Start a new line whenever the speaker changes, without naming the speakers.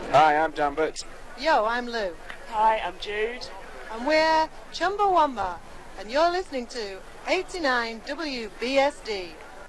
Hi, I'm John Butts.
Yo, I'm Lou.
Hi, I'm Jude.
And we're Chumbawamba. And you're listening to 89 WBSD.